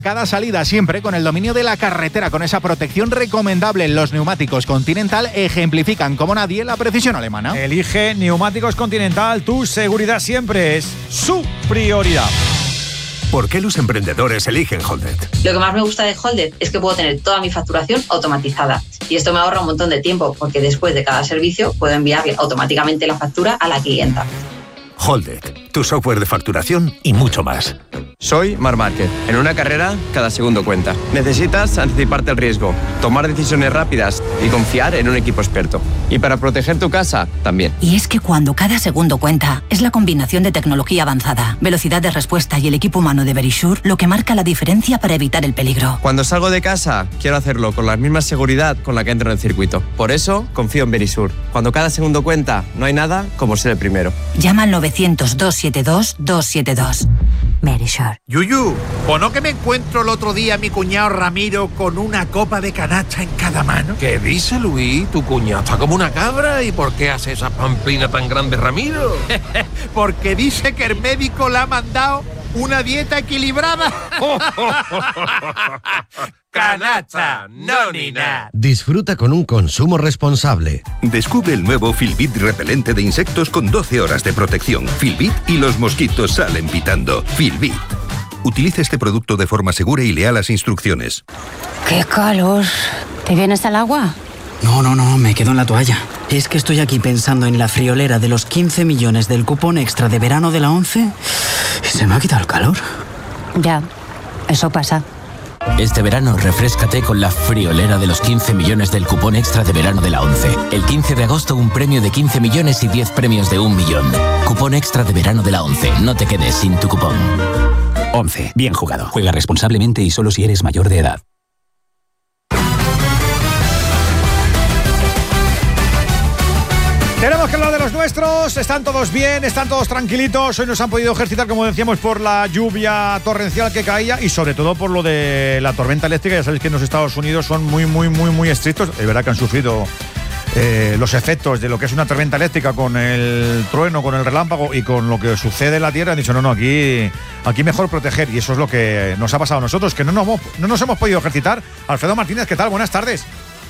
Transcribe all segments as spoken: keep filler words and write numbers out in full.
Cada salida siempre con el dominio de la carretera, con esa protección recomendable. Los neumáticos Continental ejemplifican como nadie la precisión alemana. Elige neumáticos Continental, tu seguridad siempre es su prioridad. ¿Por qué los emprendedores eligen Holded? Lo que más me gusta de Holded es que puedo tener toda mi facturación automatizada. Y esto me ahorra un montón de tiempo, porque después de cada servicio puedo enviarle automáticamente la factura a la clienta. Holded, tu software de facturación y mucho más. Soy Marc Márquez. En una carrera, cada segundo cuenta. Necesitas anticiparte al riesgo, tomar decisiones rápidas y confiar en un equipo experto. Y para proteger tu casa, también. Y es que cuando cada segundo cuenta, es la combinación de tecnología avanzada, velocidad de respuesta y el equipo humano de Verisure lo que marca la diferencia para evitar el peligro. Cuando salgo de casa, quiero hacerlo con la misma seguridad con la que entro en el circuito. Por eso, confío en Verisure. Cuando cada segundo cuenta, no hay nada como ser el primero. Llama al novecientos, doscientos setenta y dos, doscientos setenta y dos. Verisure. Yuyu, ¿o no que me encuentro el otro día a mi cuñado Ramiro con una copa de canacha en cada mano? ¿Qué dice, Luis? Tu cuñado está como una cabra. ¿Y por qué hace esa pamplina tan grande, Ramiro? Porque dice que el médico le ha mandado una dieta equilibrada. Canacha, no ni nada. Disfruta con un consumo responsable. Descubre el nuevo Filbit repelente de insectos con doce horas de protección. Filbit y los mosquitos salen pitando. Filbit. Utiliza este producto de forma segura y lea las instrucciones. ¡Qué calor! ¿Te vienes al agua? No, no, no, me quedo en la toalla. Es que estoy aquí pensando en la friolera de los quince millones del cupón extra de verano de la ONCE y se me ha quitado el calor. Ya, eso pasa. Este verano refréscate con la friolera de los quince millones del cupón extra de verano de la ONCE. El quince de agosto un premio de quince millones y diez premios de un millón. Cupón extra de verano de la ONCE. No te quedes sin tu cupón. ONCE. Bien jugado. Juega responsablemente y solo si eres mayor de edad. Tenemos que hablar de los nuestros. Están todos bien, están todos tranquilitos. Hoy nos han podido ejercitar, como decíamos, por la lluvia torrencial que caía y sobre todo por lo de la tormenta eléctrica. Ya sabéis que en los Estados Unidos son muy, muy, muy, muy estrictos. Es verdad que han sufrido eh, los efectos de lo que es una tormenta eléctrica con el trueno, con el relámpago y con lo que sucede en la Tierra. Han dicho, no, no, aquí, aquí mejor proteger. Y eso es lo que nos ha pasado a nosotros, que no nos, no nos hemos podido ejercitar. Alfredo Martínez, ¿qué tal? Buenas tardes.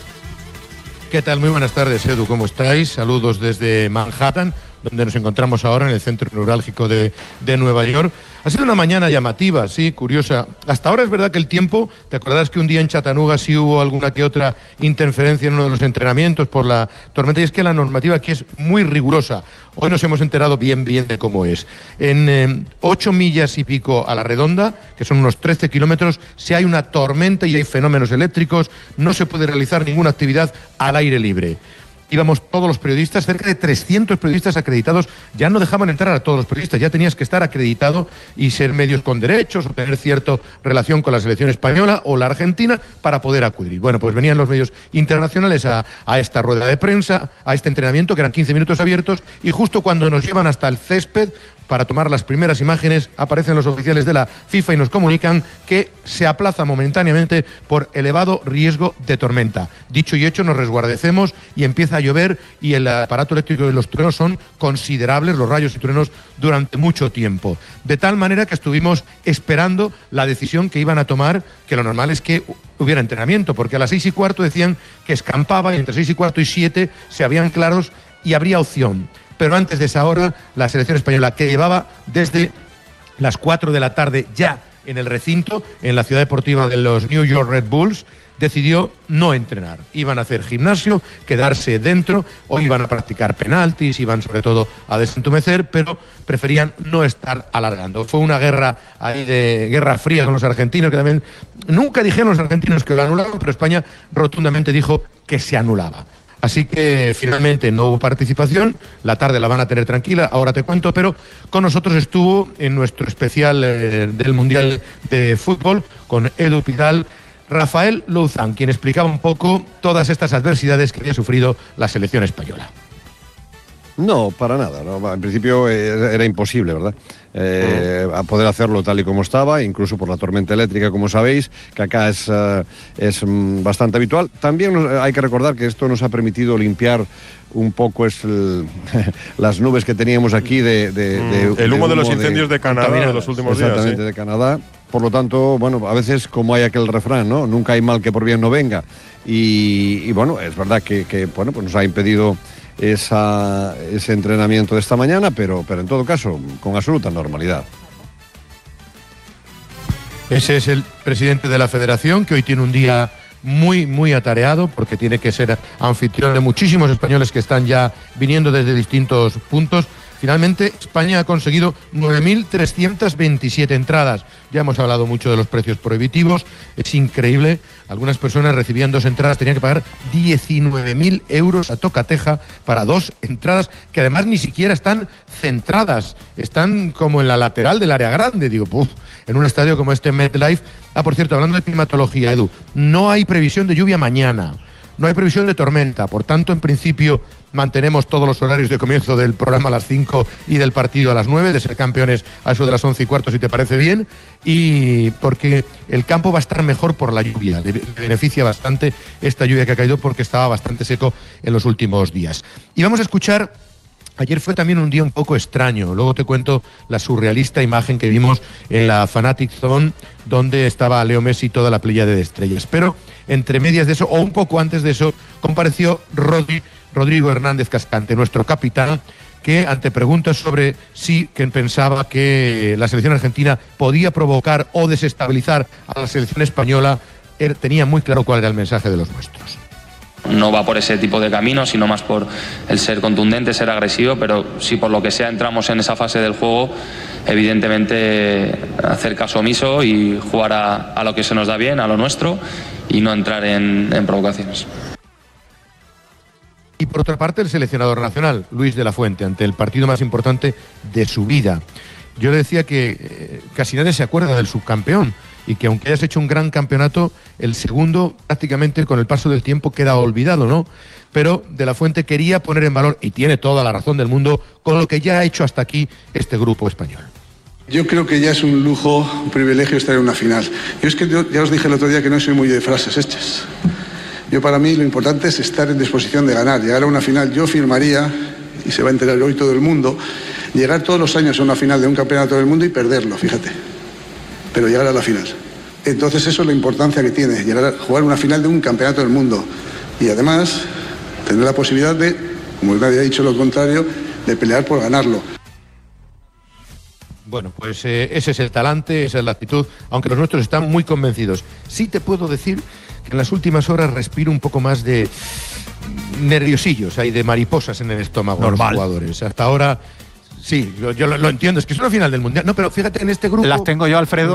¿Qué tal? Muy buenas tardes, Edu. ¿Cómo estáis? Saludos desde Manhattan, donde nos encontramos ahora en el centro neurálgico de, de Nueva York. Ha sido una mañana llamativa, sí, curiosa. Hasta ahora es verdad que el tiempo, ¿te acordarás que un día en Chattanooga sí hubo alguna que otra interferencia en uno de los entrenamientos por la tormenta? Y es que la normativa aquí es muy rigurosa. Hoy nos hemos enterado bien, bien de cómo es. En eh, ocho millas y pico a la redonda, que son unos trece kilómetros, si hay una tormenta y hay fenómenos eléctricos, no se puede realizar ninguna actividad al aire libre. Íbamos todos los periodistas, cerca de trescientos periodistas acreditados, ya no dejaban entrar a todos los periodistas, ya tenías que estar acreditado y ser medios con derechos o tener cierta relación con la selección española o la argentina para poder acudir. Bueno, pues venían los medios internacionales a, a esta rueda de prensa, a este entrenamiento, que eran quince minutos abiertos, y justo cuando nos llevan hasta el césped para tomar las primeras imágenes, aparecen los oficiales de la FIFA y nos comunican que se aplaza momentáneamente por elevado riesgo de tormenta. Dicho y hecho, nos resguardecemos y empieza a llover y el aparato eléctrico de los truenos son considerables, los rayos y truenos, durante mucho tiempo. De tal manera que estuvimos esperando la decisión que iban a tomar, que lo normal es que hubiera entrenamiento, porque a las seis y cuarto decían que escampaba y entre seis y cuarto y siete se habían claros y habría opción. Pero antes de esa hora, la selección española, que llevaba desde las cuatro de la tarde ya en el recinto, en la ciudad deportiva de los New York Red Bulls, decidió no entrenar. Iban a hacer gimnasio, quedarse dentro, o iban a practicar penaltis, iban sobre todo a desentumecer, pero preferían no estar alargando. Fue una guerra ahí de guerra fría con los argentinos, que también nunca dijeron los argentinos que lo anulaban, pero España rotundamente dijo que se anulaba. Así que finalmente no hubo participación, la tarde la van a tener tranquila, ahora te cuento, pero con nosotros estuvo en nuestro especial eh, del Mundial de Fútbol, con Edu Pidal, Rafael Louzán, quien explicaba un poco todas estas adversidades que había sufrido la selección española. No, para nada, ¿no? En principio eh, era imposible, ¿verdad? Eh, a poder hacerlo tal y como estaba, incluso por la tormenta eléctrica, como sabéis, que acá es, uh, es um, bastante habitual. También hay que recordar que esto nos ha permitido limpiar un poco es el, las nubes que teníamos aquí de, de, de el humo de, de los incendios de, de Canadá de los últimos días. Exactamente, sí. De Canadá. por lo tanto, bueno, a veces como hay aquel refrán, ¿no? Nunca hay mal que por bien no venga. Y, y bueno, es verdad que, que bueno, pues nos ha impedido esa, ese entrenamiento de esta mañana, pero, pero en todo caso, con absoluta normalidad. Ese es el presidente de la federación, que hoy tiene un día muy, muy atareado, porque tiene que ser anfitrión de muchísimos españoles que están ya viniendo desde distintos puntos. Finalmente, España ha conseguido nueve mil trescientas veintisiete entradas. Ya hemos hablado mucho de los precios prohibitivos. Es increíble. Algunas personas recibían dos entradas, tenían que pagar diecinueve mil euros a tocateja para dos entradas que además ni siquiera están centradas. Están como en la lateral del área grande. Digo, puf, en un estadio como este MetLife. Ah, por cierto, hablando de climatología, Edu, no hay previsión de lluvia mañana. No hay previsión de tormenta, por tanto, en principio, mantenemos todos los horarios de comienzo del programa a las cinco y del partido a las nueve, de ser campeones a eso de las once y cuarto, si te parece bien, y porque el campo va a estar mejor por la lluvia. Le beneficia bastante esta lluvia que ha caído porque estaba bastante seco en los últimos días. Y vamos a escuchar. Ayer fue también un día un poco extraño. Luego te cuento la surrealista imagen que vimos en la Fanatic Zone, donde estaba Leo Messi y toda la playa de estrellas. Pero entre medias de eso, o un poco antes de eso, compareció Rodri, Rodrigo Hernández Cascante, nuestro capitán, que ante preguntas sobre si que pensaba que la selección argentina podía provocar o desestabilizar a la selección española, él tenía muy claro cuál era el mensaje de los nuestros. No va por ese tipo de camino, sino más por el ser contundente, ser agresivo, pero si por lo que sea entramos en esa fase del juego, evidentemente hacer caso omiso y jugar a, a lo que se nos da bien, a lo nuestro, y no entrar en, en provocaciones. Y por otra parte, el seleccionador nacional, Luis de la Fuente, ante el partido más importante de su vida. Yo le decía que eh, casi nadie se acuerda del subcampeón, y que aunque hayas hecho un gran campeonato, el segundo prácticamente con el paso del tiempo queda olvidado, ¿no? Pero De la Fuente quería poner en valor, y tiene toda la razón del mundo, con lo que ya ha hecho hasta aquí este grupo español. Yo creo que ya es un lujo, un privilegio estar en una final. Yo es que yo, ya os dije el otro día que no soy muy de frases hechas. Yo, para mí, lo importante es estar en disposición de ganar. Llegar a una final, yo firmaría, y se va a enterar hoy todo el mundo, llegar todos los años a una final de un campeonato del mundo y perderlo, fíjate. Pero llegar a la final. Entonces eso es la importancia que tiene, llegar a jugar una final de un campeonato del mundo. Y además, tener la posibilidad de, como nadie ha dicho lo contrario, de pelear por ganarlo. Bueno, pues eh, ese es el talante, esa es la actitud, aunque los nuestros están muy convencidos. Sí te puedo decir que en las últimas horas respiro un poco más de nerviosillos, hay de mariposas en el estómago. Normal. De los jugadores. Hasta ahora... Sí, yo, yo lo, lo entiendo, es que es una final del Mundial. No, pero fíjate, en este grupo... Las tengo yo, Alfredo.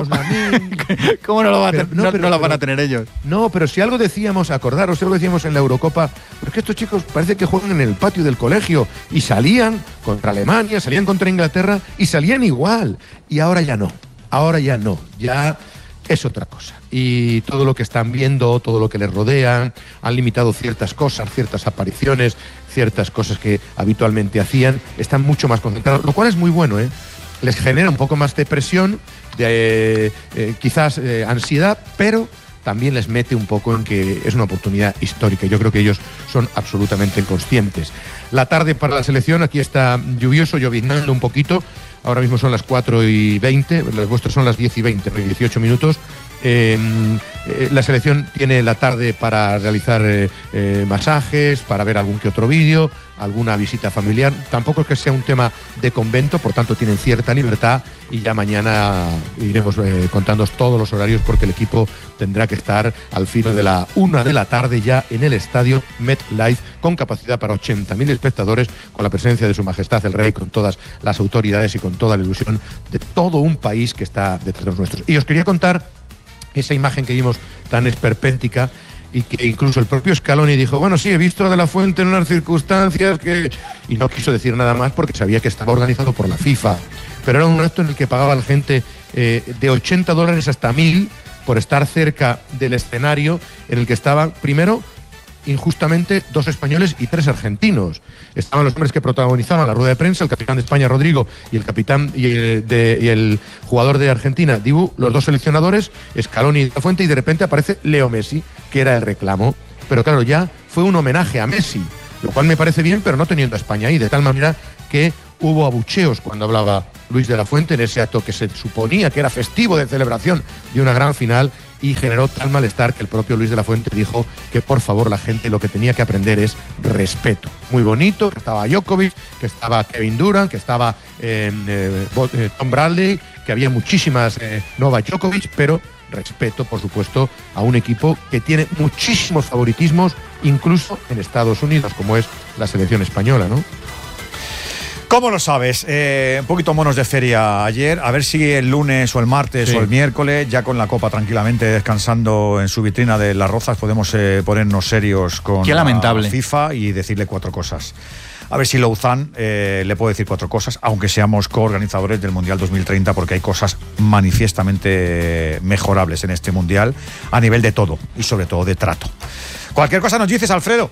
¿Cómo no, lo va a pero, no, no, pero, no las van a tener ellos? No, pero si algo decíamos, acordaros, algo decíamos en la Eurocopa, porque estos chicos parece que juegan en el patio del colegio y salían contra Alemania, salían contra Inglaterra y salían igual. Y ahora ya no, ahora ya no, ya es otra cosa. Y todo lo que están viendo, todo lo que les rodea, han limitado ciertas cosas, ciertas apariciones, ciertas cosas que habitualmente hacían, están mucho más concentrados, lo cual es muy bueno, ¿eh? Les genera un poco más de presión, de eh, eh, quizás eh, ansiedad, pero también les mete un poco en que es una oportunidad histórica. Yo creo que ellos son absolutamente conscientes. La tarde para la selección, aquí está lluvioso, lloviznando un poquito. Ahora mismo son las cuatro y veinte, las vuestras son las diez y veinte, dieciocho minutos. Eh, eh, la selección tiene la tarde para realizar eh, eh, masajes, para ver algún que otro vídeo, alguna visita familiar. Tampoco es que sea un tema de convento, por tanto tienen cierta libertad, y ya mañana iremos eh, contándoos todos los horarios, porque el equipo tendrá que estar al filo de la una de la tarde ya en el estadio MetLife, con capacidad para ochenta mil espectadores, con la presencia de Su Majestad el Rey, con todas las autoridades y con toda la ilusión de todo un país que está detrás de los nuestros. Y os quería contar esa imagen que vimos tan esperpéntica, y que incluso el propio Scaloni dijo, bueno, sí, he visto a De la Fuente en unas circunstancias que... Y no quiso decir nada más porque sabía que estaba organizado por la FIFA. Pero era un acto en el que pagaba la gente eh, de ochenta dólares hasta mil por estar cerca del escenario en el que estaban, primero, injustamente, dos españoles y tres argentinos. Estaban los hombres que protagonizaban la rueda de prensa, el capitán de España, Rodrigo, y el capitán y el, de, y el jugador de Argentina, Dibu, los dos seleccionadores, Scaloni y De la Fuente, y de repente aparece Leo Messi, que era el reclamo. Pero claro, ya fue un homenaje a Messi, lo cual me parece bien, pero no teniendo a España ahí, de tal manera que hubo abucheos cuando hablaba Luis de la Fuente en ese acto que se suponía que era festivo de celebración de una gran final, y generó tal malestar que el propio Luis de la Fuente dijo que por favor la gente lo que tenía que aprender es respeto. Muy bonito, que estaba Djokovic, que estaba Kevin Durant, que estaba eh, eh, Tom Bradley, que había muchísimas eh, Novak Djokovic, pero respeto, por supuesto, a un equipo que tiene muchísimos favoritismos, incluso en Estados Unidos, como es la selección española, ¿no? ¿Cómo lo sabes? Eh, un poquito monos de feria ayer. A ver si el lunes o el martes sí. o el miércoles, ya con la Copa tranquilamente descansando en su vitrina de Las Rozas, podemos eh, ponernos serios con Qué lamentable. la FIFA y decirle cuatro cosas. A ver si Louzán eh, le puedo decir cuatro cosas, aunque seamos coorganizadores del Mundial dos mil treinta, porque hay cosas manifiestamente mejorables en este Mundial a nivel de todo y sobre todo de trato. Cualquier cosa nos dices, Alfredo.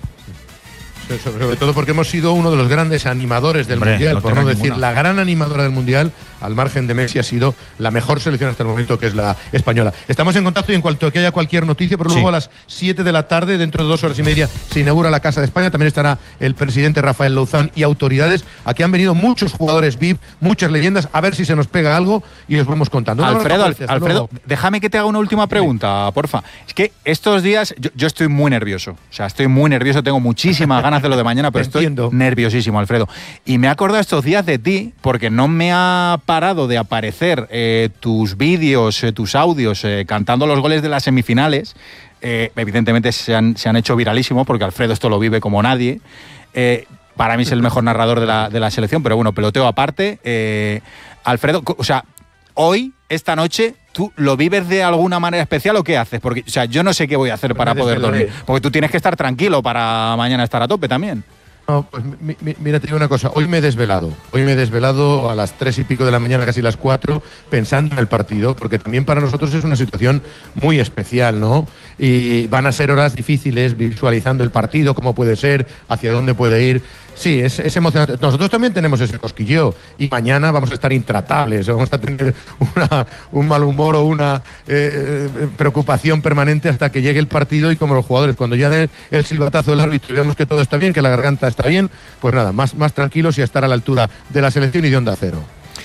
Sobre todo porque hemos sido uno de los grandes animadores del Hombre, Mundial, no por no decir ninguna. la gran animadora del Mundial, al margen de Messi, ha sido la mejor selección hasta el momento, que es la española. Estamos en contacto y en cuanto que haya cualquier noticia, pero luego sí. a las siete de la tarde, dentro de dos horas y media, se inaugura la Casa de España. También estará el presidente Rafael Louzán y autoridades. Aquí han venido muchos jugadores V I P, muchas leyendas, a ver si se nos pega algo y os vamos contando. Alfredo, no, Alf Alfredo, déjame que te haga una última pregunta, porfa. Es que estos días yo, yo estoy muy nervioso. O sea, estoy muy nervioso, tengo muchísimas ganas de lo de mañana, pero estoy nerviosísimo, Alfredo. Y me he acordado estos días de ti porque no me ha parado de aparecer eh, tus vídeos, eh, tus audios eh, cantando los goles de las semifinales. Eh, evidentemente se han, se han hecho viralísimos porque Alfredo esto lo vive como nadie. Eh, para mí es el mejor narrador de la, de la selección, pero bueno, peloteo aparte. Eh, Alfredo, o sea, hoy, esta noche, ¿tú lo vives de alguna manera especial o qué haces? Porque, o sea, yo no sé qué voy a hacer para poder dormir. Porque tú tienes que estar tranquilo para mañana estar a tope también. No, pues mi, mi, mira, te digo una cosa, hoy me he desvelado, hoy me he desvelado a las tres y pico de la mañana, casi las cuatro, pensando en el partido, porque también para nosotros es una situación muy especial, ¿no? Y van a ser horas difíciles, visualizando el partido, cómo puede ser, hacia dónde puede ir. Sí, es, es emocionante. Nosotros también tenemos ese cosquilleo y mañana vamos a estar intratables, vamos a tener una, un mal humor o una eh, preocupación permanente hasta que llegue el partido, y como los jugadores, cuando ya dé el silbatazo del árbitro y vemos que todo está bien, que la garganta está bien, pues nada, más, más tranquilos y a estar a la altura de la selección y de Onda Cero.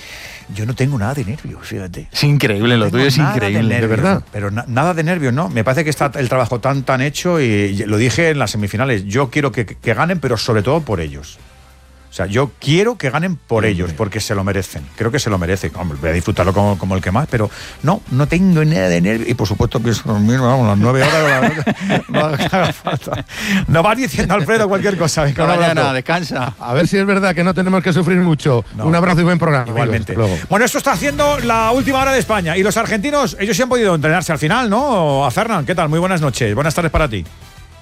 Yo no tengo nada de nervios, fíjate. Es increíble, lo tuyo es increíble. De, nervios, de verdad. Pero na nada de nervios, ¿no? Me parece que está el trabajo tan, tan hecho, y lo dije en las semifinales. Yo quiero que, que ganen, pero sobre todo por ellos. O sea, yo quiero que ganen por sí, ellos, porque se lo merecen. Creo que se lo merecen. Hombre, voy a disfrutarlo como, como el que más, pero no, no tengo nada de nervios. Y por supuesto pienso dormir, vamos, las nueve horas. No, no, no vas diciendo, Alfredo, cualquier cosa. Venga, no, mañana, descansa. A ver si es verdad que no tenemos que sufrir mucho. No. Un abrazo y buen programa. Igualmente. Amigos, bueno, esto está haciendo la última hora de España. Y los argentinos, ellos sí han podido entrenarse al final, ¿no? A Fernán, ¿qué tal? Muy buenas noches. Buenas tardes para ti.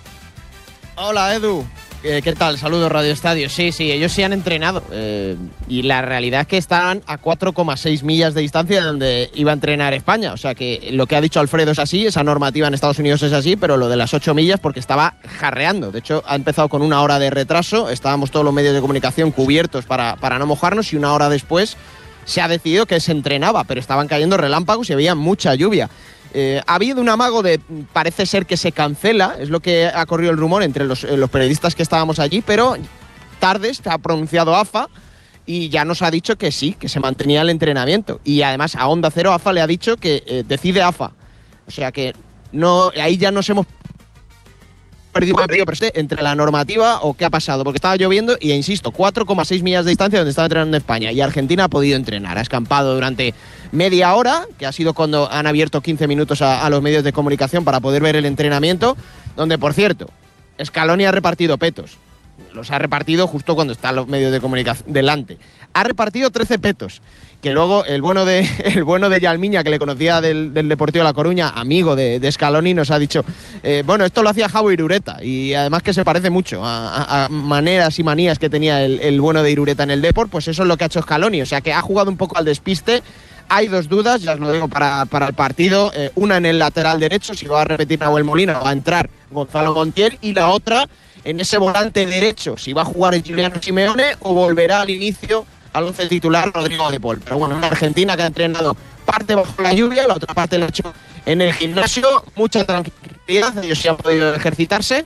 Hola, Edu. Eh, ¿Qué tal? Saludos, Radio Estadio. Sí, sí, ellos sí han entrenado. Eh, y la realidad es que están a cuatro coma seis millas de distancia de donde iba a entrenar España. O sea que lo que ha dicho Alfredo es así, esa normativa en Estados Unidos es así, pero lo de las ocho millas porque estaba jarreando. De hecho, ha empezado con una hora de retraso. Estábamos todos los medios de comunicación cubiertos para, para no mojarnos, y una hora después se ha decidido que se entrenaba, pero estaban cayendo relámpagos y había mucha lluvia. Eh, ha habido un amago de, parece ser que se cancela, es lo que ha corrido el rumor entre los, los periodistas que estábamos allí, pero tarde se ha pronunciado A F A y ya nos ha dicho que sí, que se mantenía el entrenamiento. Y además a Onda Cero A F A le ha dicho que eh, decide A F A. O sea que no, ahí ya nos hemos perdido, perdido pero este, entre la normativa o qué ha pasado, porque estaba lloviendo y, insisto, cuatro coma seis millas de distancia donde estaba entrenando España, y Argentina ha podido entrenar. Ha escampado durante media hora, que ha sido cuando han abierto quince minutos a, a los medios de comunicación para poder ver el entrenamiento, donde, por cierto, Scaloni ha repartido petos. Los ha repartido justo cuando están los medios de comunicación delante. Ha repartido trece petos, que luego el bueno de el bueno de Yalmiña, que le conocía del, del Deportivo de La Coruña, amigo de, de Scaloni, nos ha dicho, eh, bueno, esto lo hacía Javo Irureta, y además que se parece mucho a, a, a maneras y manías que tenía el, el bueno de Irureta en el Depor. Pues eso es lo que ha hecho Scaloni, o sea que ha jugado un poco al despiste. Hay dos dudas, ya os lo digo para, para el partido, eh, una en el lateral derecho, si va a repetir Nahuel Molina, va a entrar Gonzalo Montiel, y la otra en ese volante derecho, si va a jugar el Giuliano Simeone o volverá al inicio al once titular Rodrigo de Paul. Pero bueno, una Argentina que ha entrenado parte bajo la lluvia, la otra parte la ha hecho en el gimnasio, mucha tranquilidad, ellos sí han podido ejercitarse,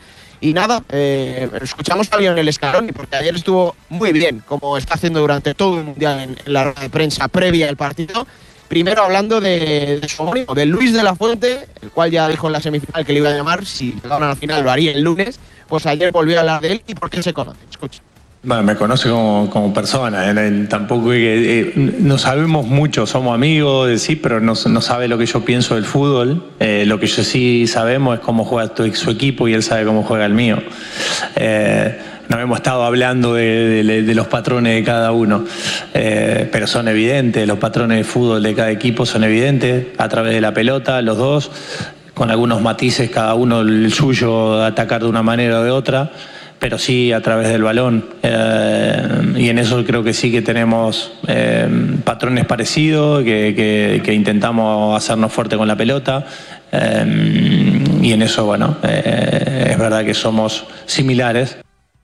Y nada, eh, escuchamos a Lionel Scaloni, porque ayer estuvo muy bien, como está haciendo durante todo el Mundial en, en la rueda de prensa previa al partido. Primero hablando de, de su homónimo, de Luis de la Fuente, el cual ya dijo en la semifinal que le iba a llamar, si llegaban a la final lo haría el lunes. Pues ayer volvió a hablar de él y por qué se conoce. Escucha. Bueno, me conoce como, como persona, él tampoco eh, eh, no sabemos mucho, somos amigos, sí, pero no, no sabe lo que yo pienso del fútbol. Eh, lo que yo sí sabemos es cómo juega su equipo y él sabe cómo juega el mío. Eh, no hemos estado hablando de, de, de los patrones de cada uno, eh, pero son evidentes, los patrones de fútbol de cada equipo son evidentes, a través de la pelota, los dos, con algunos matices, cada uno el suyo, atacar de una manera o de otra, pero sí a través del balón. Eh, y en eso creo que sí que tenemos eh, patrones parecidos, que, que, que intentamos hacernos fuerte con la pelota. Eh, y en eso, bueno, eh, es verdad que somos similares.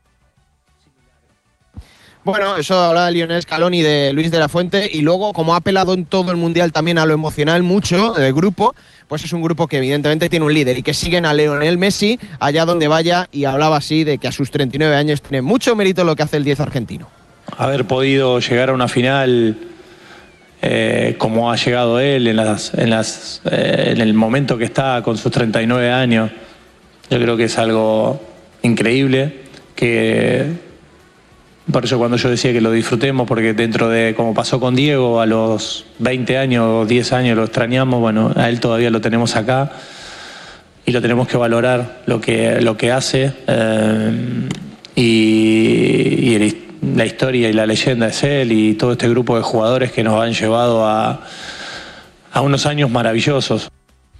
Bueno, eso hablaba de Lionel Scaloni y de Luis de la Fuente, y luego, como ha apelado en todo el Mundial también a lo emocional mucho del grupo, pues es un grupo que evidentemente tiene un líder y que siguen a Lionel Messi allá donde vaya, y hablaba así de que a sus treinta y nueve años tiene mucho mérito lo que hace el diez argentino. Haber podido llegar a una final eh, como ha llegado él en, las, en, las, eh, en el momento que está con sus treinta y nueve años, yo creo que es algo increíble, que... Por eso cuando yo decía que lo disfrutemos, porque dentro de, como pasó con Diego, a los veinte años o diez años lo extrañamos, bueno, a él todavía lo tenemos acá y lo tenemos que valorar lo que, lo que hace. Eh, y, y la historia y la leyenda es él y todo este grupo de jugadores que nos han llevado a, a unos años maravillosos.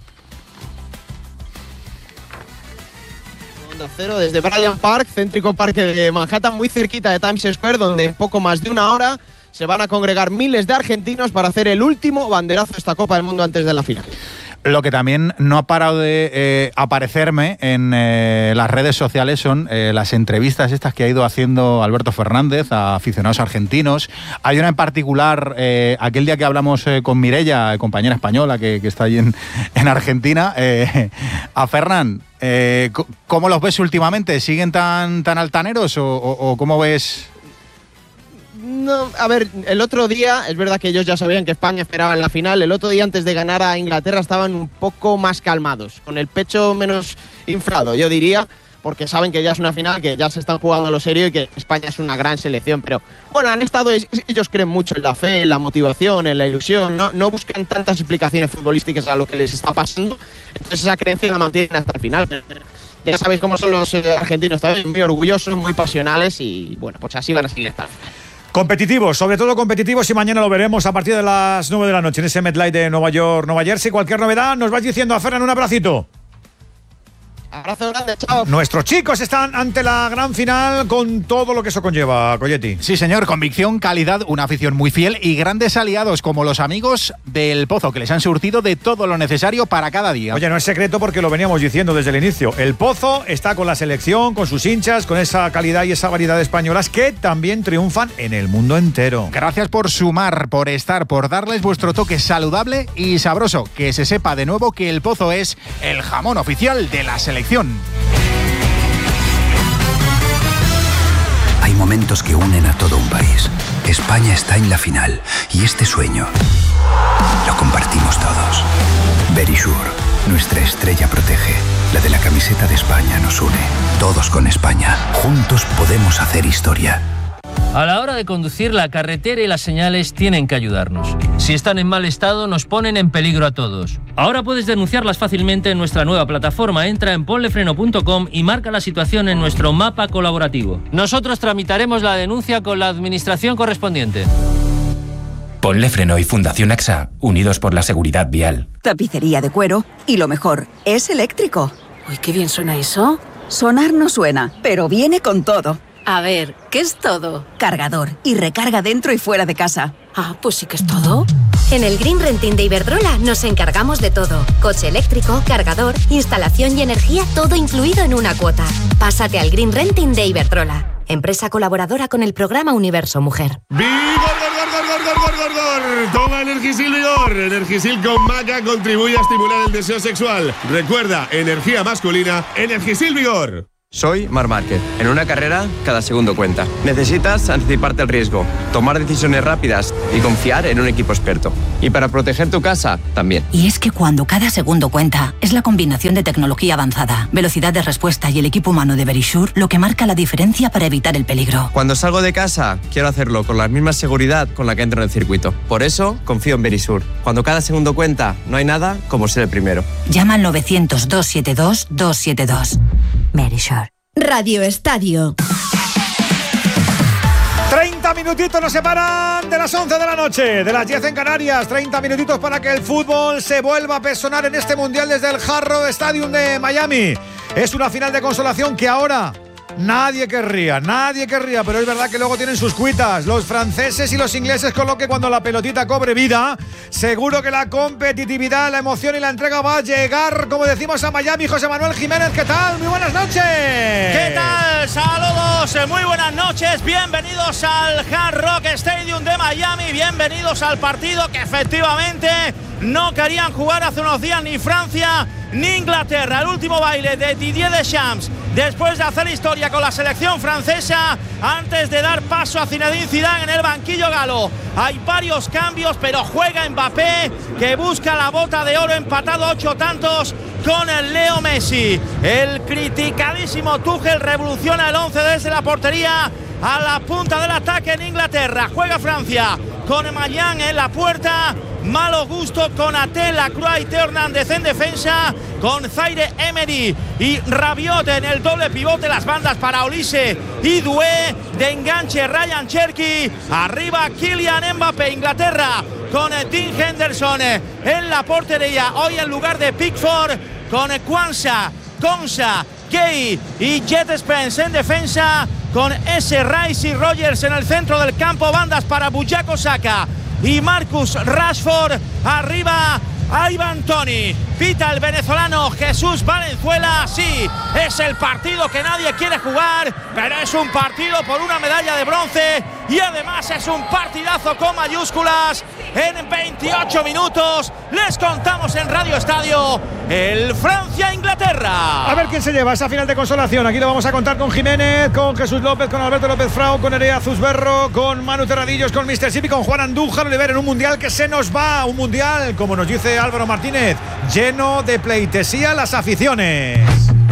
Desde Bryant Park, céntrico parque de Manhattan, muy cerquita de Times Square, donde en poco más de una hora se van a congregar miles de argentinos para hacer el último banderazo de esta Copa del Mundo antes de la final. Lo que también no ha parado de eh, aparecerme en eh, las redes sociales son eh, las entrevistas estas que ha ido haciendo Alberto Fernández a aficionados argentinos. Hay una en particular, eh, aquel día que hablamos eh, con Mireia, compañera española que, que está allí en, en Argentina, eh, a Fernan, eh, ¿cómo los ves últimamente? ¿Siguen tan, tan altaneros o, o, o cómo ves...? No, a ver, el otro día, es verdad que ellos ya sabían que España esperaba en la final, el otro día antes de ganar a Inglaterra estaban un poco más calmados, con el pecho menos inflado, yo diría, porque saben que ya es una final, que ya se están jugando a lo serio y que España es una gran selección, pero bueno, han estado, ellos creen mucho en la fe, en la motivación, en la ilusión, no, no buscan tantas explicaciones futbolísticas a lo que les está pasando, entonces esa creencia la mantienen hasta el final. Ya sabéis cómo son los eh, argentinos también, muy orgullosos, muy pasionales y bueno, pues así van a seguir hasta el final. Competitivos, sobre todo competitivos, y mañana lo veremos a partir de las nueve de la noche en ese MetLife de Nueva York, Nueva Jersey. Cualquier novedad nos vas diciendo. A Ferran, un abracito. Abrazo grande, chao. Nuestros chicos están ante la gran final con todo lo que eso conlleva, Colletti. Sí, señor, convicción, calidad, una afición muy fiel y grandes aliados como los amigos del Pozo, que les han surtido de todo lo necesario para cada día. Oye, no es secreto porque lo veníamos diciendo desde el inicio. El Pozo está con la selección, con sus hinchas, con esa calidad y esa variedad de españolas que también triunfan en el mundo entero. Gracias por sumar, por estar, por darles vuestro toque saludable y sabroso. Que se sepa de nuevo que el Pozo es el jamón oficial de la selección. Hay momentos que unen a todo un país. España está en la final y este sueño lo compartimos todos. Verisure, nuestra estrella protege. La de la camiseta de España nos une. Todos con España. Juntos podemos hacer historia. A la hora de conducir, la carretera y las señales tienen que ayudarnos. Si están en mal estado, nos ponen en peligro a todos. Ahora puedes denunciarlas fácilmente en nuestra nueva plataforma. Entra en ponlefreno punto com y marca la situación en nuestro mapa colaborativo. Nosotros tramitaremos la denuncia con la administración correspondiente. Ponle Freno y Fundación A X A, unidos por la seguridad vial. Tapicería de cuero y lo mejor, es eléctrico. Uy, qué bien suena eso. Sonar no suena, pero viene con todo. A ver, ¿qué es todo? Cargador y recarga dentro y fuera de casa. Ah, pues sí que es todo. En el Green Renting de Iberdrola nos encargamos de todo. Coche eléctrico, cargador, instalación y energía, todo incluido en una cuota. Pásate al Green Renting de Iberdrola, empresa colaboradora con el programa Universo Mujer. ¡Vigor, gor, gor, gor, gor, gor, gor, gor! Toma Energisil Vigor. Energisil con maca contribuye a estimular el deseo sexual. Recuerda, energía masculina, Energisil Vigor. Soy Marc Márquez. En una carrera, cada segundo cuenta. Necesitas anticiparte al riesgo, tomar decisiones rápidas y confiar en un equipo experto. Y para proteger tu casa, también. Y es que cuando cada segundo cuenta, es la combinación de tecnología avanzada, velocidad de respuesta y el equipo humano de Verisure lo que marca la diferencia para evitar el peligro. Cuando salgo de casa, quiero hacerlo con la misma seguridad con la que entro en el circuito. Por eso, confío en Verisure. Cuando cada segundo cuenta, no hay nada como ser el primero. Llama al novecientos, doscientos setenta y dos, doscientos setenta y dos. Verisure. Radio Estadio. treinta minutitos nos separan de las once de la noche, de las diez en Canarias. treinta minutitos para que el fútbol se vuelva a personar en este mundial desde el Hard Rock Stadium de Miami. Es una final de consolación que ahora nadie querría, nadie querría, pero es verdad que luego tienen sus cuitas los franceses y los ingleses, con lo que cuando la pelotita cobre vida, seguro que la competitividad, la emoción y la entrega va a llegar, como decimos, a Miami. José Manuel Jiménez, ¿qué tal? Muy buenas noches. ¿Qué tal? Saludos, muy buenas noches, bienvenidos al Hard Rock Stadium de Miami, bienvenidos al partido que efectivamente no querían jugar hace unos días ni Francia ni Inglaterra. El último baile de Didier Deschamps después de hacer historia con la selección francesa, antes de dar paso a Zinedine Zidane en el banquillo galo. Hay varios cambios, pero juega Mbappé, que busca la bota de oro, empatado ocho tantos con el Leo Messi. El criticadísimo Tuchel revoluciona el once desde la portería a la punta del ataque en Inglaterra. Juega Francia con Mayan en la puerta, Malo Gusto con Atel, Lacroix y Teo Hernández en defensa, con Zaire Emery y Rabiot en el doble pivote, las bandas para Olise y Doué, de enganche Ryan Cherki, arriba Kylian Mbappé. Inglaterra con Dean Henderson en la portería, hoy en lugar de Pickford, con Kwanzaa, Konsa, Gay y Jet Spence en defensa, con S. Rice y Rogers en el centro del campo, bandas para Bukayo Saka y Marcus Rashford, arriba Ivan Toney. Pita el venezolano Jesús Valenzuela. Sí, es el partido que nadie quiere jugar, pero es un partido por una medalla de bronce y además es un partidazo con mayúsculas. En veintiocho minutos les contamos en Radio Estadio el Francia-Inglaterra. A ver quién se lleva esa final de consolación. Aquí lo vamos a contar con Jiménez, con Jesús López, con Alberto López Frau, con Nerea Zuzberro, con Manu Terradillos, con mister Sipi, con Juan Andújar Oliver, en un mundial que se nos va. Un mundial, como nos dice Álvaro Martínez, lleno de pleitesía las aficiones.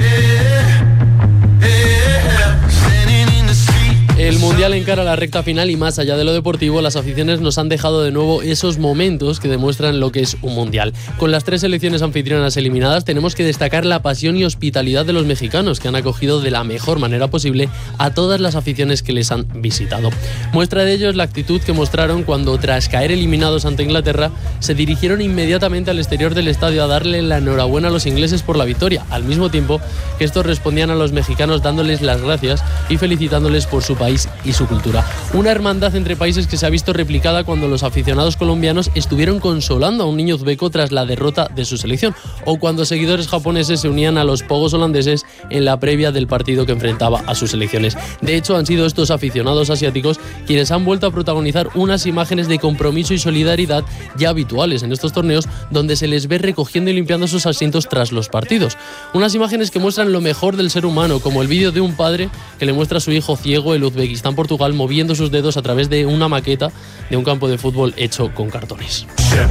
El Mundial encara la recta final y más allá de lo deportivo, las aficiones nos han dejado de nuevo esos momentos que demuestran lo que es un Mundial. Con las tres selecciones anfitrionas eliminadas, tenemos que destacar la pasión y hospitalidad de los mexicanos, que han acogido de la mejor manera posible a todas las aficiones que les han visitado. Muestra de ello es la actitud que mostraron cuando, tras caer eliminados ante Inglaterra, se dirigieron inmediatamente al exterior del estadio a darle la enhorabuena a los ingleses por la victoria, al mismo tiempo que estos respondían a los mexicanos dándoles las gracias y felicitándoles por su país y su cultura. Una hermandad entre países que se ha visto replicada cuando los aficionados colombianos estuvieron consolando a un niño uzbeko tras la derrota de su selección, o cuando seguidores japoneses se unían a los pogos holandeses en la previa del partido que enfrentaba a sus selecciones. De hecho, han sido estos aficionados asiáticos quienes han vuelto a protagonizar unas imágenes de compromiso y solidaridad ya habituales en estos torneos, donde se les ve recogiendo y limpiando sus asientos tras los partidos. Unas imágenes que muestran lo mejor del ser humano, como el vídeo de un padre que le muestra a su hijo ciego el Uzbekistán-Portugal moviendo sus dedos a través de una maqueta de un campo de fútbol hecho con cartones.